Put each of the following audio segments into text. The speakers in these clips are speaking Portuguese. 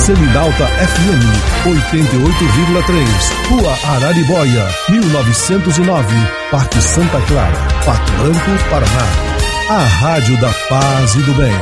Selinalta FM 88,3, Rua Araribóia, 1909, Parque Santa Clara, Pato Branco, Paraná. A Rádio da Paz e do Bem.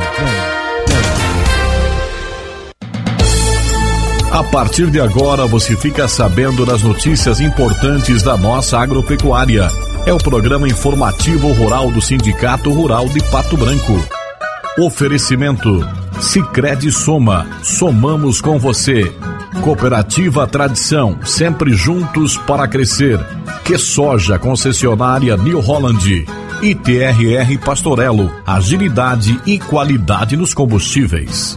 A partir de agora você fica sabendo das notícias importantes da nossa agropecuária. É o programa informativo rural do Sindicato Rural de Pato Branco. Oferecimento Sicredi Soma, somamos com você. Cooperativa Tradição, sempre juntos para crescer. Que Soja, concessionária New Holland. ITRR Pastorello, agilidade e qualidade nos combustíveis.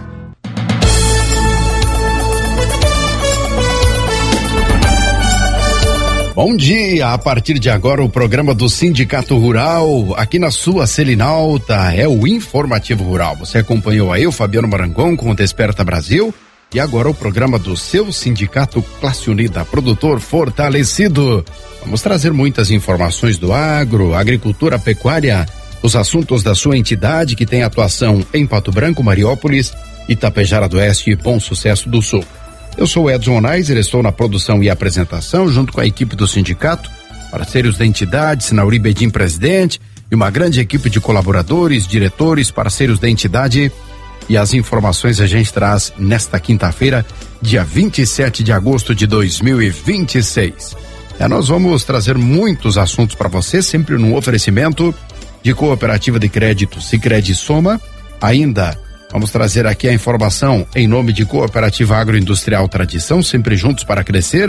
Bom dia, a partir de agora o programa do Sindicato Rural, aqui na sua Selinalta, é o Informativo Rural. Você acompanhou aí o Fabiano Marangon com o Desperta Brasil e agora o programa do seu Sindicato Classe Unida, produtor fortalecido. Vamos trazer muitas informações do agro, agricultura, pecuária, os assuntos da sua entidade que tem atuação em Pato Branco, Mariópolis, Itapejara do Oeste e Bom Sucesso do Sul. Eu sou Edson Onaiser, estou na produção e apresentação, junto com a equipe do sindicato, parceiros da entidade, Sinauri Bedim, presidente, e uma grande equipe de colaboradores, diretores, parceiros da entidade. E as informações a gente traz nesta quinta-feira, dia 27 de agosto de 2026. Nós vamos trazer muitos assuntos para você, sempre num oferecimento de Cooperativa de Crédito Sicredi Soma. Ainda vamos trazer aqui a informação em nome de Cooperativa Agroindustrial Tradição, sempre juntos para crescer.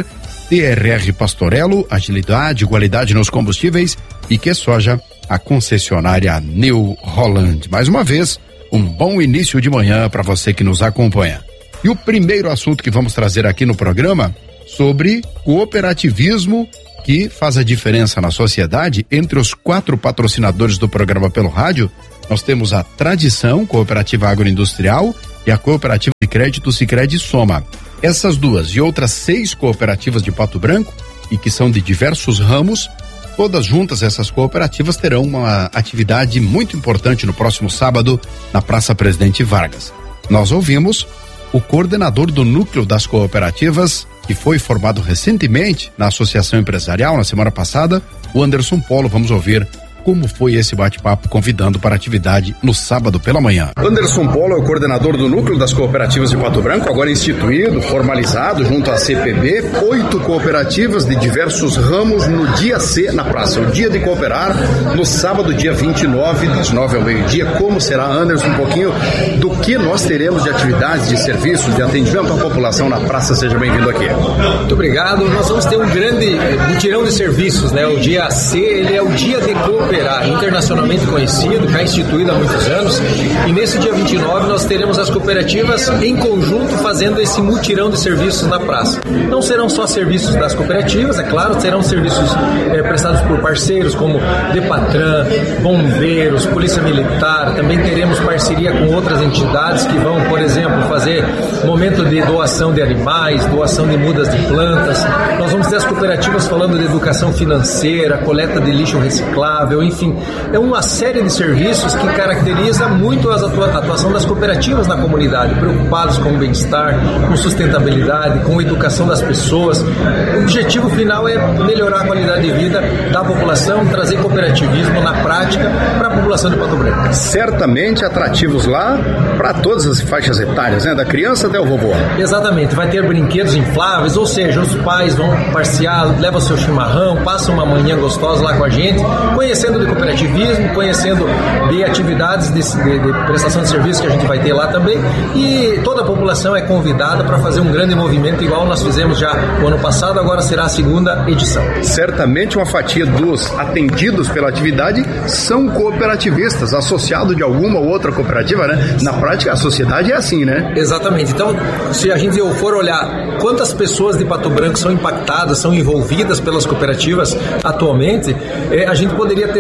TRR Pastorello, agilidade, qualidade nos combustíveis. E Que Soja, a concessionária New Holland. Mais uma vez, um bom início de manhã para você que nos acompanha. E o primeiro assunto que vamos trazer aqui no programa, sobre cooperativismo que faz a diferença na sociedade. Entre os 4 patrocinadores do programa pelo rádio, nós temos a Tradição, Cooperativa Agroindustrial, e a Cooperativa de Crédito Sicredi Soma. Essas duas e outras 6 cooperativas de Pato Branco, e que são de diversos ramos, todas juntas essas cooperativas terão uma atividade muito importante no próximo sábado, na Praça Presidente Vargas. Nós ouvimos o coordenador do núcleo das cooperativas, que foi formado recentemente na Associação Empresarial, na semana passada, o Anderson Polo. Vamos ouvir como foi esse bate-papo, convidando para a atividade no sábado pela manhã. Anderson Polo é o coordenador do núcleo das cooperativas de Pato Branco, agora instituído, formalizado junto à CPB, 8 cooperativas de diversos ramos no dia C na praça, o dia de cooperar, no sábado, dia 29, das 9 ao meio-dia. Como será, Anderson, um pouquinho do que nós teremos de atividades, de serviços, de atendimento à população na praça? Seja bem-vindo aqui. Muito obrigado. Nós vamos ter um grande mutirão de serviços, né? O dia C, ele é o dia de cooperar, internacionalmente conhecido, já instituído há muitos anos, e nesse dia 29 nós teremos as cooperativas em conjunto fazendo esse mutirão de serviços na praça. Não serão só serviços das cooperativas, é claro, serão serviços prestados por parceiros como Depatran, bombeiros, polícia militar. Também teremos parceria com outras entidades que vão, por exemplo, fazer momento de doação de animais, doação de mudas de plantas. Nós vamos ter as cooperativas falando de educação financeira, coleta de lixo reciclável, enfim, é uma série de serviços que caracteriza muito a atuação das cooperativas na comunidade, preocupados com o bem-estar, com sustentabilidade, com a educação das pessoas. O objetivo final é melhorar a qualidade de vida da população, trazer cooperativismo na prática para a população de Pato Branco. Certamente atrativos lá para todas as faixas etárias, né? Da criança até o vovô. Exatamente, vai ter brinquedos infláveis, ou seja, os pais vão passear, levam seu chimarrão, passam uma manhã gostosa lá com a gente, conhecendo de cooperativismo, conhecendo de atividades de prestação de serviço que a gente vai ter lá também, e toda a população é convidada para fazer um grande movimento igual nós fizemos já o ano passado, agora será a segunda edição. Certamente uma fatia dos atendidos pela atividade são cooperativistas, associados de alguma ou outra cooperativa, né? Na prática a sociedade é assim, né? Exatamente, então se a gente for olhar quantas pessoas de Pato Branco são impactadas, são envolvidas pelas cooperativas atualmente, a gente poderia ter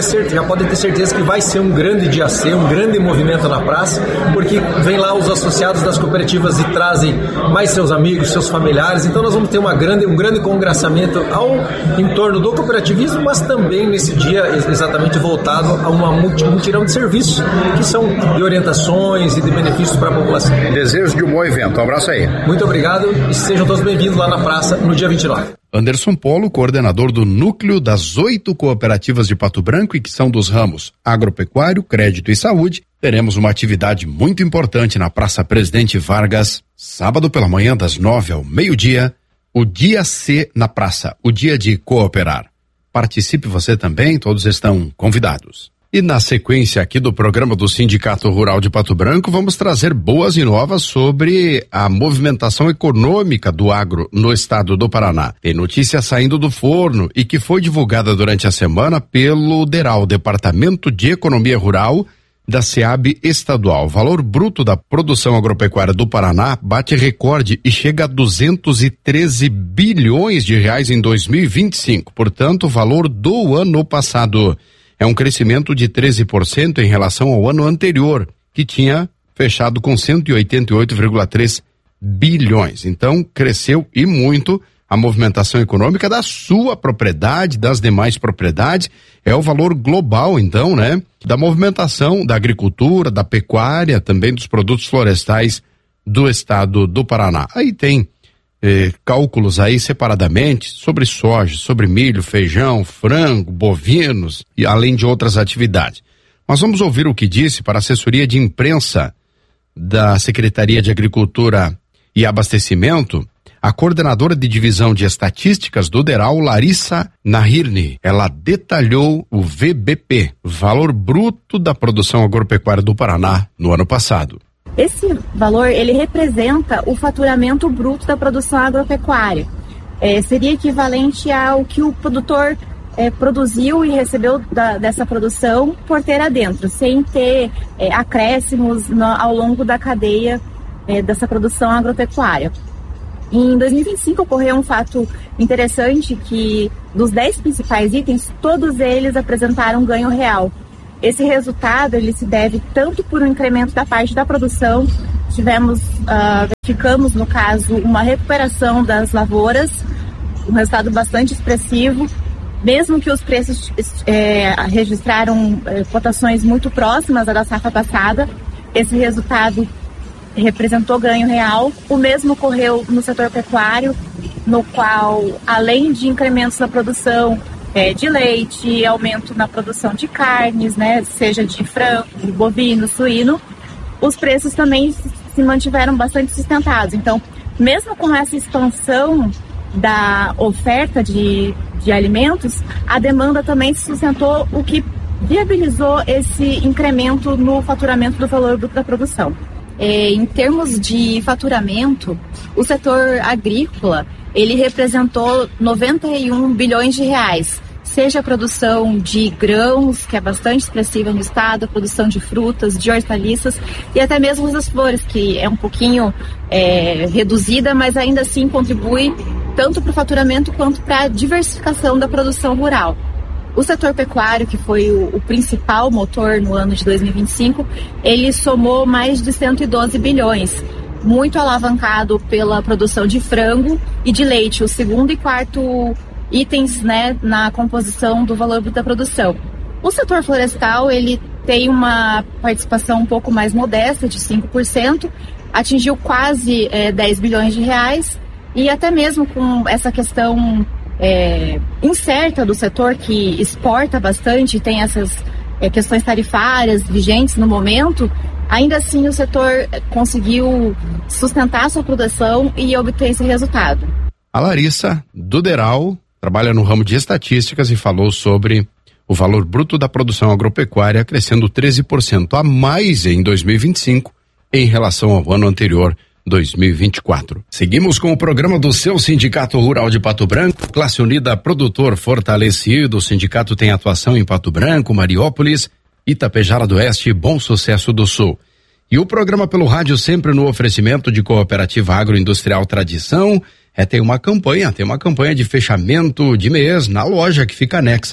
podem ter certeza que vai ser um grande dia C, um grande movimento na praça, porque vem lá os associados das cooperativas e trazem mais seus amigos, seus familiares. Então nós vamos ter um grande congraçamento em torno do cooperativismo, mas também nesse dia exatamente voltado a um mutirão de serviços que são de orientações e de benefícios para a população. Desejo de um bom evento. Um abraço aí. Muito obrigado e sejam todos bem-vindos lá na praça no dia 29. Anderson Polo, coordenador do núcleo das 8 cooperativas de Pato Branco e que são dos ramos agropecuário, crédito e saúde. Teremos uma atividade muito importante na Praça Presidente Vargas, sábado pela manhã das 9 ao meio-dia, o dia C na praça, o dia de cooperar. Participe você também, todos estão convidados. E na sequência aqui do programa do Sindicato Rural de Pato Branco, vamos trazer boas e novas sobre a movimentação econômica do agro no estado do Paraná. Tem notícia saindo do forno e que foi divulgada durante a semana pelo DERAL, Departamento de Economia Rural da SEAB estadual. O valor bruto da produção agropecuária do Paraná bate recorde e chega a 213 bilhões de reais em 2025. Portanto, o valor do ano passado é um crescimento de 13% em relação ao ano anterior, que tinha fechado com 188,3 bilhões. Então, cresceu e muito a movimentação econômica da sua propriedade, das demais propriedades. É o valor global, então, né? Da movimentação da agricultura, da pecuária, também dos produtos florestais do estado do Paraná. Aí tem cálculos aí separadamente sobre soja, sobre milho, feijão, frango, bovinos e além de outras atividades. Nós vamos ouvir o que disse para a assessoria de imprensa da Secretaria de Agricultura e Abastecimento a coordenadora de divisão de estatísticas do DERAL, Larissa Nahirni. Ela detalhou o VBP, valor bruto da produção agropecuária do Paraná no ano passado. Esse valor, ele representa o faturamento bruto da produção agropecuária. Seria equivalente ao que o produtor produziu e recebeu dessa produção porteira dentro, sem ter acréscimos ao longo da cadeia dessa produção agropecuária. Em 2025 ocorreu um fato interessante que dos 10 principais itens, todos eles apresentaram ganho real. Esse resultado ele se deve tanto por um incremento da parte da produção, verificamos no caso uma recuperação das lavouras, um resultado bastante expressivo, mesmo que os preços registraram cotações muito próximas à da safra passada, esse resultado representou ganho real. O mesmo ocorreu no setor pecuário, no qual, além de incrementos na produção de leite, aumento na produção de carnes, né, seja de frango, bovino, suíno, os preços também se mantiveram bastante sustentados. Então, mesmo com essa expansão da oferta de alimentos, a demanda também se sustentou, o que viabilizou esse incremento no faturamento do valor bruto da produção. Em termos de faturamento, o setor agrícola, ele representou 91 bilhões de reais, seja a produção de grãos, que é bastante expressiva no estado, a produção de frutas, de hortaliças e até mesmo das flores, que é um pouquinho reduzida, mas ainda assim contribui tanto para o faturamento quanto para a diversificação da produção rural. O setor pecuário, que foi o principal motor no ano de 2025, ele somou mais de 112 bilhões, muito alavancado pela produção de frango e de leite, o segundo e quarto itens, né, na composição do valor bruto da produção. O setor florestal, ele tem uma participação um pouco mais modesta, de 5%, atingiu quase 10 bilhões de reais, e até mesmo com essa questão incerta do setor, que exporta bastante, tem essas questões tarifárias vigentes no momento, ainda assim o setor conseguiu sustentar a sua produção e obter esse resultado. A Larissa, do DERAL, trabalha no ramo de estatísticas e falou sobre o valor bruto da produção agropecuária crescendo 13% a mais em 2025 em relação ao ano anterior, 2024. Seguimos com o programa do seu Sindicato Rural de Pato Branco, Classe Unida Produtor Fortalecido. O sindicato tem atuação em Pato Branco, Mariópolis, Itapejara do Oeste e Bom Sucesso do Sul. E o programa pelo rádio sempre no oferecimento de Cooperativa Agroindustrial Tradição. Tem uma campanha de fechamento de mês na loja que fica anexa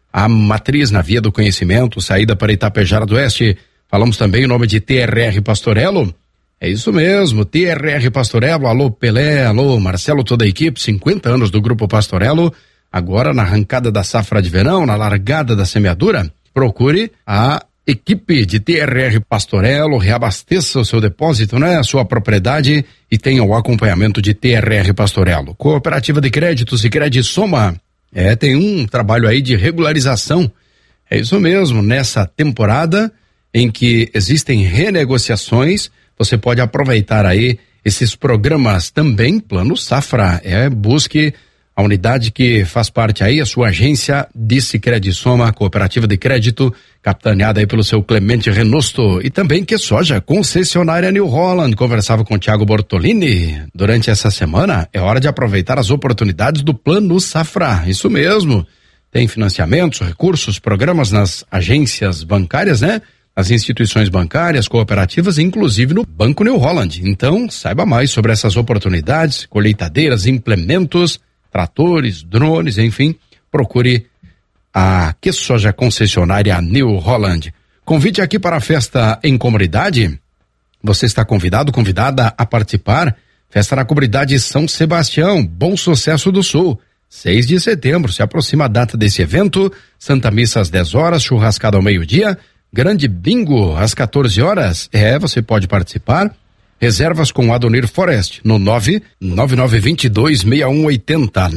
a matriz na via do conhecimento, saída para Itapejara do Oeste. Falamos também o nome de TRR Pastorello. É isso mesmo, TRR Pastorello, alô Pelé, alô Marcelo, toda a equipe, 50 anos do Grupo Pastorello, agora na arrancada da safra de verão, na largada da semeadura. Procure a equipe de TRR Pastorello, reabasteça o seu depósito, né? A sua propriedade e tenha o acompanhamento de TRR Pastorello. Cooperativa de Créditos e Credisoma, tem um trabalho aí de regularização. É isso mesmo, nessa temporada em que existem renegociações, você pode aproveitar aí esses programas também, Plano Safra. Busque a unidade que faz parte aí, a sua agência de Credisoma, cooperativa de crédito, capitaneada aí pelo seu Clemente Renosto. E também Que Soja, concessionária New Holland. Conversava com o Thiago Bortolini durante essa semana. É hora de aproveitar as oportunidades do Plano Safra. Isso mesmo. Tem financiamentos, recursos, programas nas agências bancárias, né? As instituições bancárias, cooperativas, inclusive no Banco New Holland. Então, saiba mais sobre essas oportunidades, colheitadeiras, implementos, tratores, drones, enfim, procure a Que Soja concessionária New Holland. Convite aqui para a festa em comunidade. Você está convidado, convidada a participar. Festa na comunidade São Sebastião, Bom Sucesso do Sul. 6 de setembro, se aproxima a data desse evento. Santa Missa às 10 horas, churrascada ao meio-dia. Grande bingo às 14 horas. Você pode participar. Reservas com Adonir Forest no 99922-6180.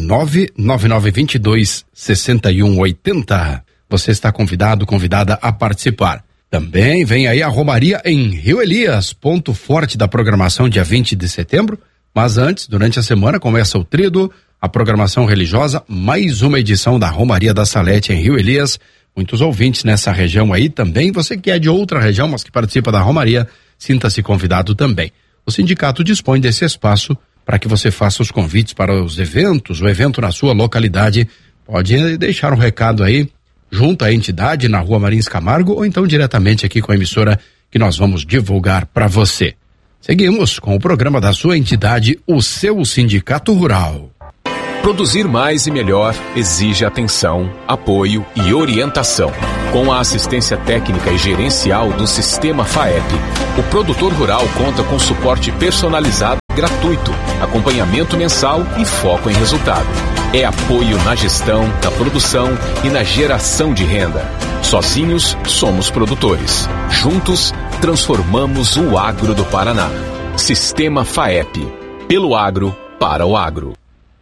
99922-6180. Você está convidado, convidada a participar. Também vem aí a Romaria em Rio Elias, ponto forte da programação dia 20 de setembro. Mas antes, durante a semana, começa o Tríduo, a programação religiosa, mais uma edição da Romaria da Salete em Rio Elias. Muitos ouvintes nessa região aí também. Você que é de outra região, mas que participa da Romaria, sinta-se convidado também. O sindicato dispõe desse espaço para que você faça os convites para os eventos, o evento na sua localidade. Pode deixar um recado aí, junto à entidade, na Rua Marins Camargo, ou então diretamente aqui com a emissora que nós vamos divulgar para você. Seguimos com o programa da sua entidade, o seu Sindicato Rural. Produzir mais e melhor exige atenção, apoio e orientação. Com a assistência técnica e gerencial do Sistema FAEP, o produtor rural conta com suporte personalizado e gratuito, acompanhamento mensal e foco em resultado. É apoio na gestão, na produção e na geração de renda. Sozinhos, somos produtores. Juntos, transformamos o agro do Paraná. Sistema FAEP. Pelo agro, para o agro.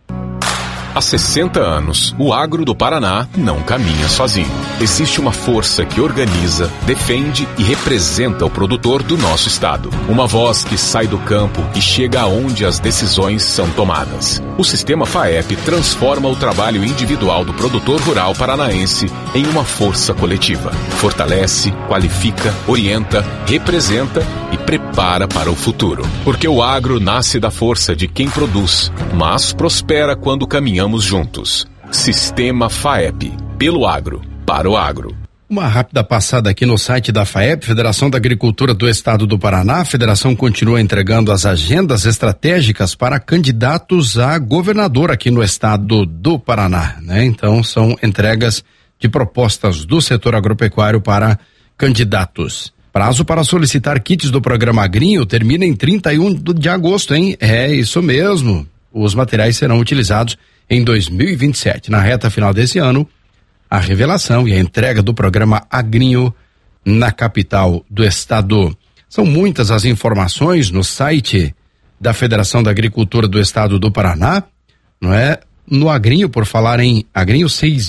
Há 60 anos, o agro do Paraná não caminha sozinho. Existe uma força que organiza, defende e representa o produtor do nosso estado. Uma voz que sai do campo e chega aonde as decisões são tomadas. O Sistema FAEP transforma o trabalho individual do produtor rural paranaense em uma força coletiva. Fortalece, qualifica, orienta, representa e prepara para o futuro. Porque o agro nasce da força de quem produz, mas prospera quando caminhamos juntos. Sistema FAEP. Pelo agro, para o agro. Uma rápida passada aqui no site da FAEP, Federação da Agricultura do Estado do Paraná. A federação continua entregando as agendas estratégicas para candidatos a governador aqui no estado do Paraná, né? Então são entregas de propostas do setor agropecuário para candidatos. Prazo para solicitar kits do programa Agrinho termina em 31 de agosto, hein? É isso mesmo. Os materiais serão utilizados em 2027. Na reta final desse ano, a revelação e a entrega do programa Agrinho na capital do estado. São muitas as informações no site da Federação da Agricultura do Estado do Paraná, não é? No Agrinho, por falar em Agrinho,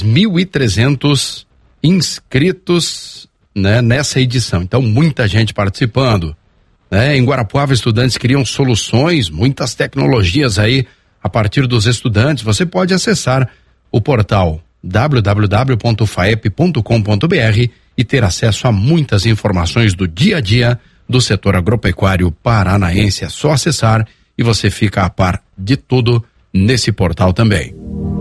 6.300 inscritos, né, nessa edição. Então, muita gente participando, né? Em Guarapuava, estudantes criam soluções, muitas tecnologias aí a partir dos estudantes. Você pode acessar o portal www.faep.com.br e ter acesso a muitas informações do dia a dia do setor agropecuário paranaense. É só acessar e você fica a par de tudo nesse portal também.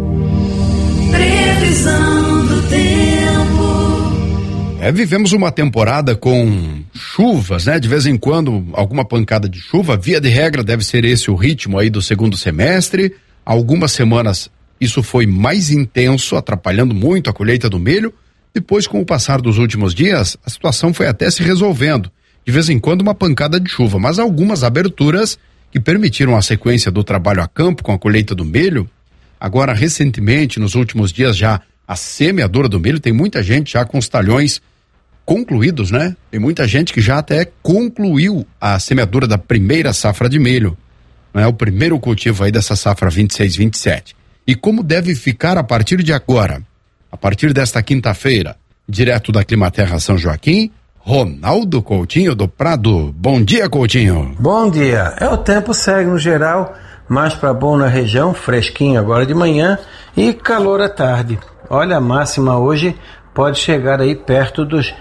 Previsão do tempo. Vivemos uma temporada com chuvas, né? De vez em quando, alguma pancada de chuva. Via de regra, deve ser esse o ritmo aí do segundo semestre. Algumas semanas isso foi mais intenso, atrapalhando muito a colheita do milho. Depois, com o passar dos últimos dias, a situação foi até se resolvendo. De vez em quando uma pancada de chuva, mas algumas aberturas que permitiram a sequência do trabalho a campo com a colheita do milho. Agora, recentemente, nos últimos dias já, a semeadura do milho, tem muita gente já com os talhões concluídos, né? Tem muita gente que já até concluiu a semeadura da primeira safra de milho, né? O primeiro cultivo aí dessa safra 26-27. E como deve ficar a partir de agora? A partir desta quinta-feira, direto da Climaterra São Joaquim, Ronaldo Coutinho do Prado. Bom dia, Coutinho. Bom dia. O tempo segue no geral, mais para bom na região, fresquinho agora de manhã e calor à tarde. Olha, a máxima hoje pode chegar aí perto dos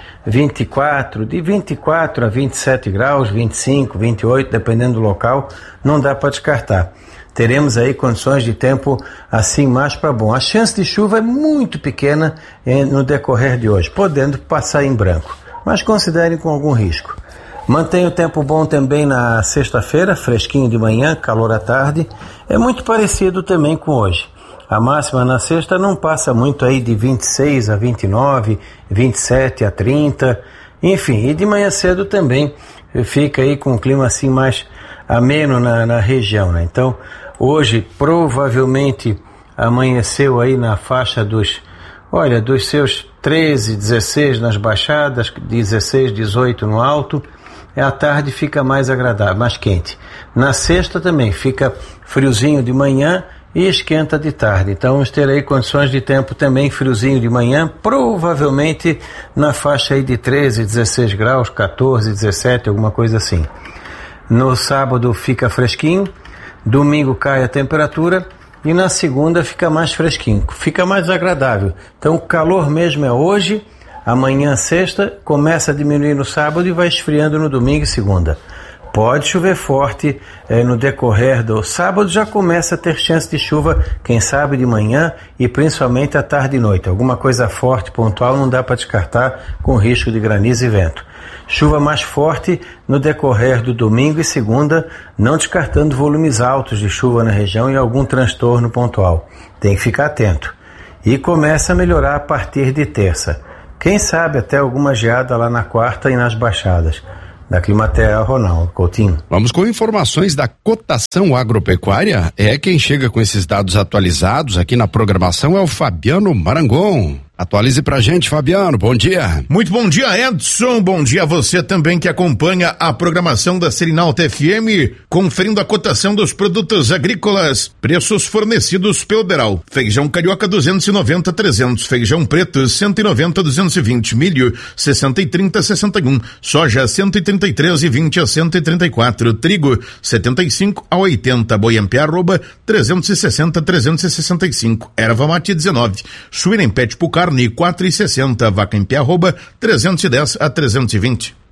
24, de 24 a 27 graus, 25, 28, dependendo do local, não dá para descartar. Teremos aí condições de tempo assim mais para bom. A chance de chuva é muito pequena no decorrer de hoje, podendo passar em branco, mas considerem com algum risco. Mantém o tempo bom também na sexta-feira, fresquinho de manhã, calor à tarde. É muito parecido também com hoje. A máxima na sexta não passa muito aí de 26 a 29, 27 a 30, enfim, e de manhã cedo também fica aí com um clima assim mais ameno na região, né? Então, hoje provavelmente amanheceu aí na faixa dos seus 13, 16 nas baixadas, 16, 18 no alto. A tarde fica mais agradável, mais quente. Na sexta também fica friozinho de manhã e esquenta de tarde. Então vamos ter aí condições de tempo também friozinho de manhã, provavelmente na faixa aí de 13, 16 graus, 14, 17, alguma coisa assim. No sábado fica fresquinho, domingo cai a temperatura e na segunda fica mais fresquinho, fica mais agradável. Então o calor mesmo é hoje, amanhã sexta, começa a diminuir no sábado e vai esfriando no domingo e segunda. Pode chover forte no decorrer do sábado, já começa a ter chance de chuva, quem sabe de manhã e principalmente à tarde e noite. Alguma coisa forte, pontual, não dá para descartar com risco de granizo e vento. Chuva mais forte no decorrer do domingo e segunda, não descartando volumes altos de chuva na região e algum transtorno pontual. Tem que ficar atento. E começa a melhorar a partir de terça. Quem sabe até alguma geada lá na quarta e nas baixadas. Da Climaterra, Ronaldo Coutinho. Vamos com informações da cotação agropecuária. Quem chega com esses dados atualizados aqui na programação é o Fabiano Marangon. Atualize pra gente, Fabiano, bom dia. Muito bom dia, Edson, bom dia a você também que acompanha a programação da Selinalta FM, conferindo a cotação dos produtos agrícolas, preços fornecidos pelo Beral. Feijão carioca 290-300, feijão preto 190-220, milho 60,30-61, soja 133,20 a 134, trigo 75 a 80, boi em pé arroba 360-365, erva mate 19, suína em pé tipo carne 4,60, vaca em pé arroba 310 a 320.